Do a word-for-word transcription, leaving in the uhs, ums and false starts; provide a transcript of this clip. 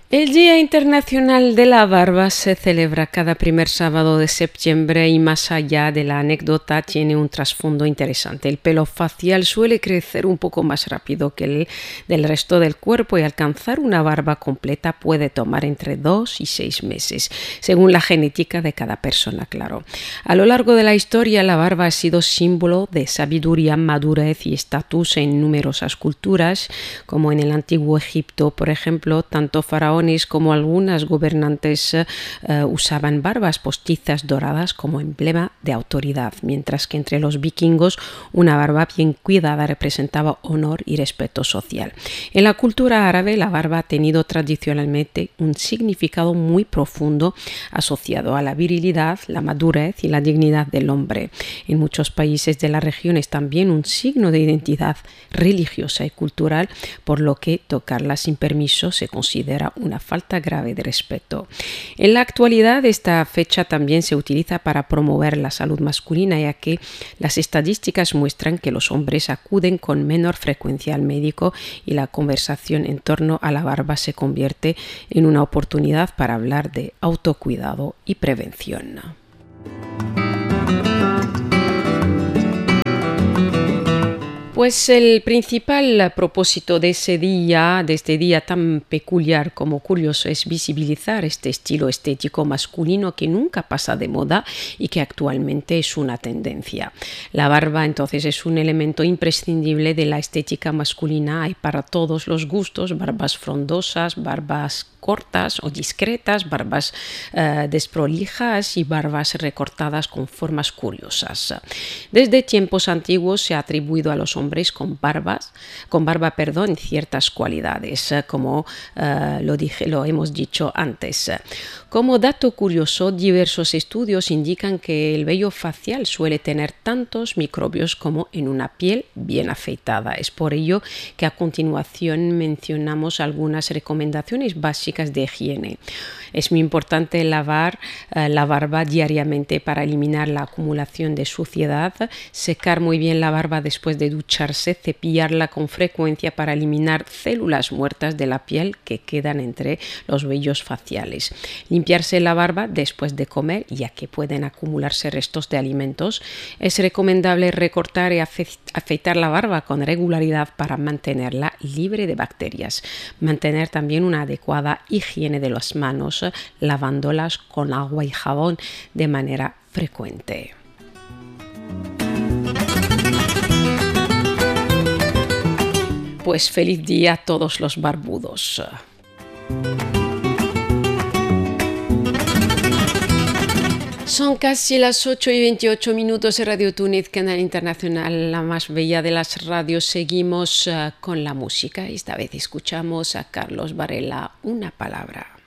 El Día Internacional de la Barba se celebra cada primer sábado de septiembre y más allá de la anécdota tiene un trasfondo interesante. El pelo facial suele crecer un poco más rápido que el del resto del cuerpo y alcanzar una barba completa puede tomar entre dos y seis meses, según la genética de cada persona, claro. A lo largo de la historia, la barba ha sido símbolo de sabiduría, madurez y estatus en numerosas culturas, como en el antiguo Egipto, por ejemplo, tanto faraones como algunas gobernantes uh, usaban barbas postizas doradas como emblema de autoridad, mientras que entre los vikingos una barba bien cuidada representaba honor y respeto social. En la cultura árabe la barba ha tenido tradicionalmente un significado muy profundo asociado a la virilidad, la madurez y la dignidad del hombre. En muchos países de la región es también un signo de identidad religiosa y cultural, por lo que tocarla sin permiso se considera una falta grave de respeto. En la actualidad, esta fecha también se utiliza para promover la salud masculina, ya que las estadísticas muestran que los hombres acuden con menor frecuencia al médico y la conversación en torno a la barba se convierte en una oportunidad para hablar de autocuidado y prevención. Pues el principal propósito de ese día, de este día tan peculiar como curioso, es visibilizar este estilo estético masculino que nunca pasa de moda y que actualmente es una tendencia. La barba entonces es un elemento imprescindible de la estética masculina. Hay para todos los gustos, barbas frondosas, barbas cortas o discretas, barbas uh, desprolijas y barbas recortadas con formas curiosas. Desde tiempos antiguos se ha atribuido a los hombres con barbas, con barba, perdón, ciertas cualidades, como uh, lo, dije, lo hemos dicho antes. Como dato curioso, diversos estudios indican que el vello facial suele tener tantos microbios como en una piel bien afeitada. Es por ello que a continuación mencionamos algunas recomendaciones básicas de higiene. Es muy importante lavar uh, la barba diariamente para eliminar la acumulación de suciedad, secar muy bien la barba después de ducharse, cepillarla con frecuencia para eliminar células muertas de la piel que quedan entre los vellos faciales. Limpiarse la barba después de comer, ya que pueden acumularse restos de alimentos. Es recomendable recortar y afeitar la barba con regularidad para mantenerla libre de bacterias. Mantener también una adecuada higiene de las manos, lavándolas con agua y jabón de manera frecuente. Pues feliz día a todos los barbudos. Son casi las ocho y veintiocho minutos de Radio Túnez, canal internacional, la más bella de las radios. Seguimos uh, con la música. Esta vez escuchamos a Carlos Varela, Una palabra.